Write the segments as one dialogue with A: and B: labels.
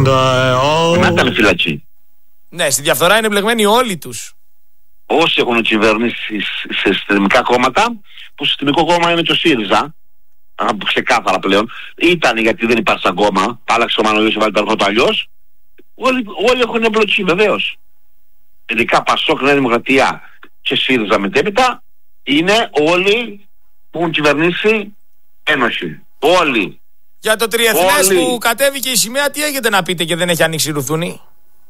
A: Να ήταν φυλακή.
B: Ναι, στη διαφθορά είναι μπλεγμένοι όλοι τους.
A: Όσοι έχουν κυβερνήσει σε συστημικά κόμματα, που συστημικό κόμμα είναι το ΣΥΡΙΖΑ, ξεκάθαρα πλέον, ήταν γιατί δεν υπάρχει σαν κόμμα, άλλαξε ο Μανολής, βάλει το αρχό αλλιώς, όλοι έχουν εμπλοκή βεβαίως. Ειδικά Πασόκ, Νέα Δημοκρατία και ΣΥΡΙΖΑ μετέπειτα, είναι όλοι που έχουν κυβερνήσει ένωση. Όλοι.
B: Για το τριεθνές που κατέβηκε η σημαία, τι έχετε να πείτε και δεν έχει ανοίξει ρουθούνη?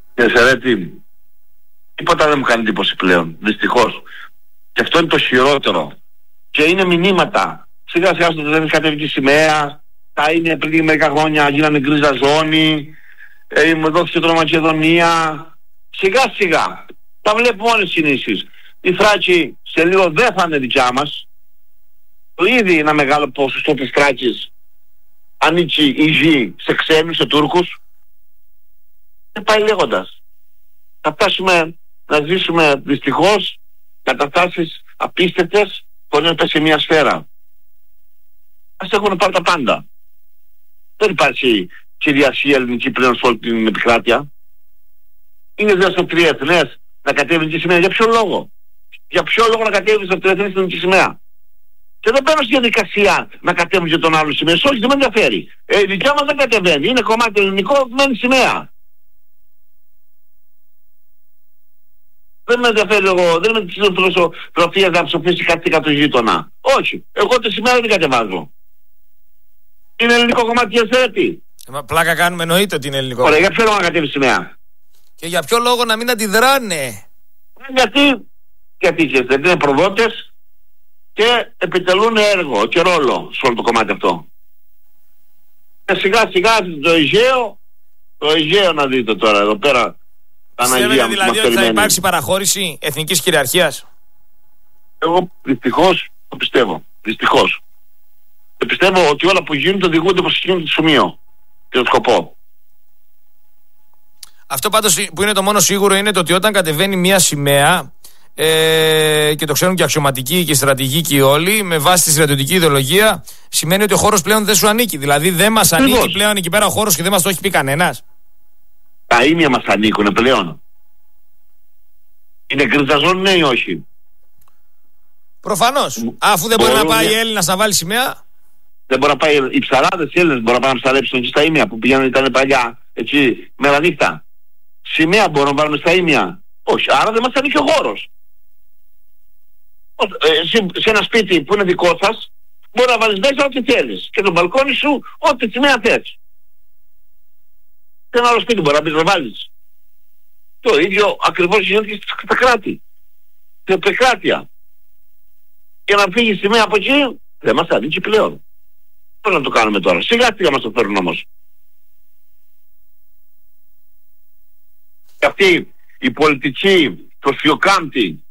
A: Τίποτα δεν μου κάνει εντύπωση πλέον, δυστυχώς. Και αυτό είναι το χειρότερο. Και είναι μηνύματα. Σιγά σιγά στο δεν έχει κατέβει τη σημαία, τα είναι πριν μερικά χρόνια, γίνανε γκρίζα ζώνη, δόθηκε το Μακεδονία. Σιγά σιγά. Τα βλέπουμε όλες οι κινήσεις. Η Θράκη σε λίγο δεν θα είναι δικιά μας. Ήδη ένα μεγάλο ποσοστό της Θράκης ανήκει η γη σε ξένους, σε Τούρκους. Δεν πάει λέγοντας. Θα φτάσουμε να ζήσουμε δυστυχώς καταστάσεις απίστευτες χωρίς να πέσει μια σφαίρα. Ας έχουν πάρει τα πάντα. Δεν υπάρχει κυριαρχία ελληνική πλέον σε όλη την επικράτεια. Είναι δύο στο τριεθνές να κατέβει τη σημαία. Για ποιο λόγο? Για ποιο λόγο να κατέβει στο τριεθνές την σημαία? Και δεν παίρνω στη διαδικασία να κατέβουν και τον άλλο σημαία. Όχι, δεν με ενδιαφέρει. Η δικιά μας δεν κατεβαίνει. Είναι κομμάτι ελληνικό, μένει σημαία. Δεν με ενδιαφέρει εγώ, δεν με τη φιλοσοφία να ψοφήσει κάτι κάτω γείτονα. Όχι, εγώ τη σημαία δεν κατεβάζω. Είναι ελληνικό κομμάτι και αστέρετη.
B: Πλάκα κάνουμε, εννοείται ότι είναι ελληνικό.
A: Ωραία, για ποιο λόγο να κατέβει σημαία?
B: Και για ποιο λόγο να μην αντιδράνε?
A: Γιατί δεν είναι προδότες και επιτελούν έργο και ρόλο σε όλο το κομμάτι αυτό. Και σιγά σιγά το Αιγαίο να δείτε τώρα εδώ πέρα.
B: Πιστεύετε δηλαδή ότι θα υπάρξει παραχώρηση εθνικής κυριαρχίας?
A: Εγώ δυστυχώς το πιστεύω. Δυστυχώς. Και πιστεύω ότι όλα που γίνονται οδηγούνται προς εκείνο το σημείο και το σκοπό.
B: Αυτό πάντως που είναι το μόνο σίγουρο είναι το ότι όταν κατεβαίνει μια σημαία και το ξέρουν και αξιωματικοί και στρατηγικοί όλοι, με βάση τη στρατιωτική ιδεολογία, σημαίνει ότι ο χώρος πλέον δεν σου ανήκει. Δηλαδή δεν μας ανήκει πλέον εκεί πέρα ο χώρος και δεν μας το έχει πει κανένας.
A: Τα ίμια μας ανήκουν πλέον. Είναι γκρίζα ζώνη, ναι ή όχι?
B: Προφανώς. Αφού δεν μπορεί να πάει η Έλληνας να βάλει σημαία.
A: Δεν μπορεί να πάει οι ψαράδες, οι Έλληνες μπορεί να πάνε να ψαρέψουν εκεί στα ίμια που πηγαίνουν, ήταν παλιά έτσι μέρα νύχτα. Σημαία μπορούμε να βάλουμε στα ίμια? Όχι, άρα δεν μας ανήκει ο χώρος. Σε ένα σπίτι που είναι δικό σας μπορεί να βάλεις μέσα ό,τι θέλεις και το μπαλκόνι σου ό,τι σημαία θες. Σε ένα άλλο σπίτι μπορεί να μπεις να βάλεις. Το ίδιο ακριβώς γίνεται και στα κράτη. Στην επικράτεια. Και να φύγει η σημαία από εκεί δεν μας ανήκει πλέον. Πώς να το κάνουμε τώρα? Σιγά σιγά μας το φέρουν όμως. Και αυτή η πολιτική προσφιοκάμπτη